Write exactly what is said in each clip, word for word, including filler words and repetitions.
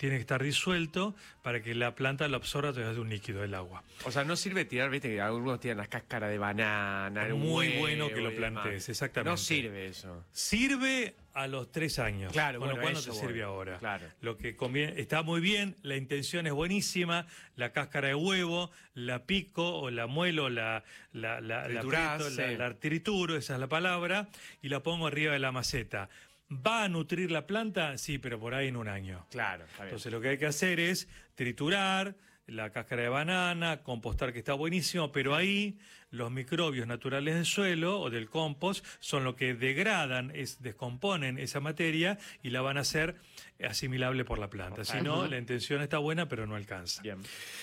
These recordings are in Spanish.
tiene que estar disuelto para que la planta lo absorba a través de un líquido, el agua. O sea, no sirve tirar, viste, que algunos tiran las cáscaras de banana, el Muy huevo bueno que lo y plantees, demás. exactamente. No sirve eso. Sirve a los tres años, Claro, con bueno, lo cual no eso te voy. sirve ahora. Claro. Lo que conviene, está muy bien, la intención es buenísima, la cáscara de huevo, la pico o la muelo, la, la, la, la, Triturás, aprieto, la, sí. la trituro, esa es la palabra, y la pongo arriba de la maceta. ¿Va a nutrir la planta? Sí, pero por ahí en un año. Claro, está bien. Entonces lo que hay que hacer es triturar la cáscara de banana, compostar, que está buenísimo, pero ahí los microbios naturales del suelo o del compost son lo que degradan, es, descomponen esa materia y la van a hacer asimilable por la planta. Si no, la intención está buena, pero no alcanza. Bien.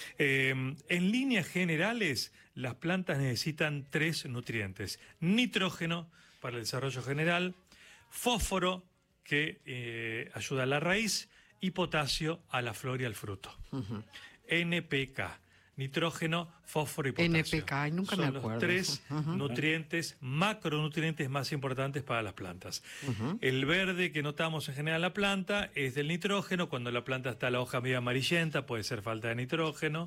Eh, en líneas generales, las plantas necesitan tres nutrientes: nitrógeno para el desarrollo general, fósforo, que eh, ayuda a la raíz, y potasio a la flor y al fruto. Uh-huh. N P K, nitrógeno, fósforo y potasio. N P K, nunca Son me acuerdo. los tres uh-huh. nutrientes, macronutrientes más importantes para las plantas. Uh-huh. El verde que notamos en general en la planta es del nitrógeno. Cuando la planta está la hoja medio amarillenta, puede ser falta de nitrógeno.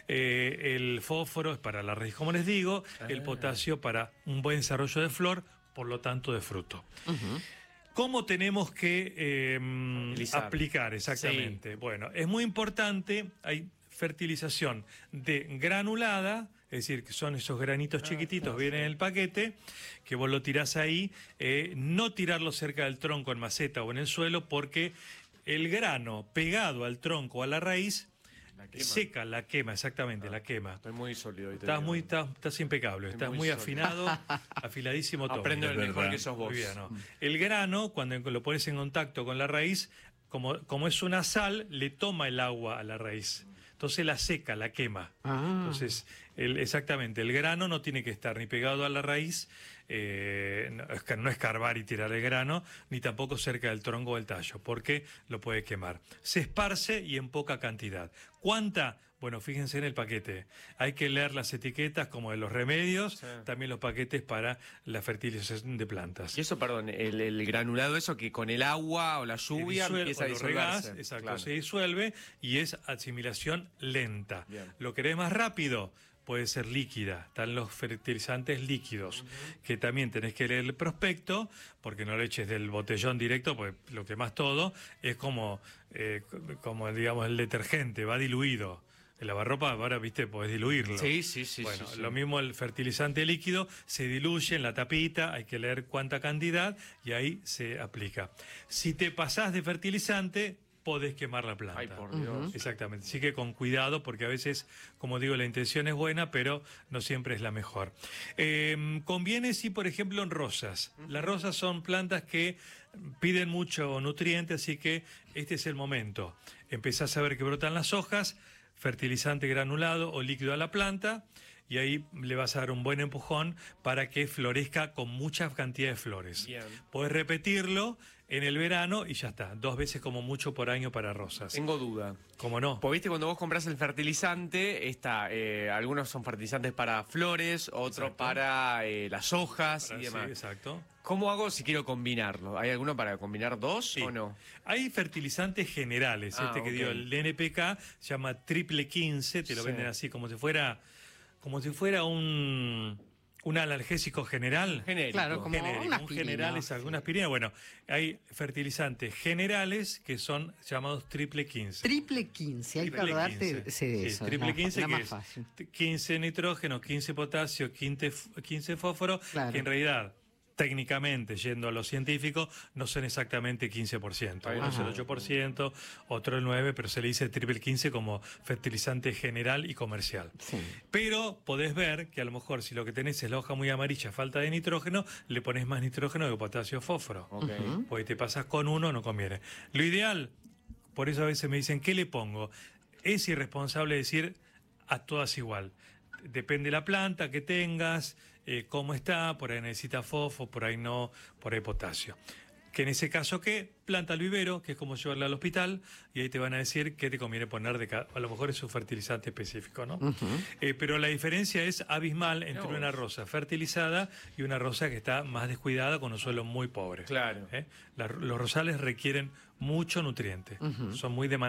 Eh, el fósforo es para la raíz, como les digo. Ah. El potasio para un buen desarrollo de flor, por lo tanto de fruto. Uh-huh. ¿Cómo tenemos que eh, aplicar exactamente? Sí. Bueno, es muy importante, hay fertilización de granulada, es decir, que son esos granitos chiquititos, ah, vienen en el paquete, que vos lo tirás ahí, eh, no tirarlo cerca del tronco en maceta o en el suelo, porque el grano pegado al tronco o a la raíz La seca, la quema, exactamente, ah, la quema. Estoy muy sólido. Estás, muy, estás, estás impecable, Estoy estás muy, muy afinado, afiladísimo todo. Aprendo el mejor que sos vos. Bien, ¿no? El grano, cuando lo pones en contacto con la raíz, como, como es una sal, le toma el agua a la raíz. Entonces la seca, la quema. Ah. Entonces, el, exactamente, el grano no tiene que estar ni pegado a la raíz, eh, no, no escarbar y tirar el grano, ni tampoco cerca del tronco o del tallo, porque lo puede quemar. Se esparce y en poca cantidad. ¿Cuánta? Bueno, fíjense en el paquete. Hay que leer las etiquetas como de los remedios, sí. También los paquetes para la fertilización de plantas. Y eso, perdón, el, el granulado, eso que con el agua o la lluvia disuelve, empieza a disolverse. Regás, exacto, claro. Se disuelve y es asimilación lenta. Bien. ¿Lo querés más rápido? Puede ser líquida, están los fertilizantes líquidos, uh-huh. Que también tenés que leer el prospecto, porque no le eches del botellón directo, porque lo que más todo es como, eh, como digamos, el detergente, va diluido. El lavarropa, ahora, viste, podés diluirlo. Sí, sí, sí. Bueno, sí, sí. Lo mismo el fertilizante líquido, se diluye en la tapita, hay que leer cuánta cantidad y ahí se aplica. Si te pasás de fertilizante, podés quemar la planta. Ay, por Dios. Uh-huh. Exactamente. Así que con cuidado, porque a veces, como digo, la intención es buena, pero no siempre es la mejor. Eh, conviene, sí, por ejemplo, en rosas. Uh-huh. Las rosas son plantas que piden mucho nutriente, así que este es el momento. Empezás a ver que brotan las hojas, fertilizante granulado o líquido a la planta, y ahí le vas a dar un buen empujón para que florezca con mucha cantidad de flores. Bien. Podés repetirlo en el verano y ya está, dos veces como mucho por año para rosas. Tengo duda. ¿Cómo no? Pues viste, cuando vos compras el fertilizante, está, eh, algunos son fertilizantes para flores, otros para eh, las hojas para, y demás. Sí, exacto. ¿Cómo hago si quiero combinarlo? ¿Hay alguno para combinar dos sí. o no? Hay fertilizantes generales. Ah, este que okay. dio el N P K se llama triple quince, te lo sí. venden así como si fuera, como si fuera un... un analgésico general. Genérico. Claro, como genérico. una un aspirina. general es alguna aspirina. Bueno, hay fertilizantes generales que son llamados triple quince. Triple quince, hay que acordarte de eso. Sí, triple quince, que es fácil. quince nitrógeno, quince potasio, quince, quince fósforo, claro. Que en realidad, técnicamente, yendo a lo científico, no son exactamente quince por ciento. Uno es el ocho por ciento, otro el nueve por ciento, pero se le dice triple quince como fertilizante general y comercial. Sí. Pero podés ver que a lo mejor si lo que tenés es la hoja muy amarilla, falta de nitrógeno, le pones más nitrógeno que potasio fósforo. Okay. Uh-huh. Porque te pasas con uno, no conviene. Lo ideal, por eso a veces me dicen, ¿qué le pongo? Es irresponsable decir a todas igual. Depende de la planta que tengas, eh, cómo está, por ahí necesita fósforo, por ahí no, por ahí potasio. Que en ese caso, ¿qué? Planta al vivero, que es como llevarla al hospital, y ahí te van a decir qué te conviene poner de cada... A lo mejor es un fertilizante específico, ¿no? Uh-huh. Eh, pero la diferencia es abismal entre no. una rosa fertilizada y una rosa que está más descuidada con un suelo muy pobre. Claro. ¿Eh? La, los rosales requieren mucho nutriente, uh-huh. Son muy demandados.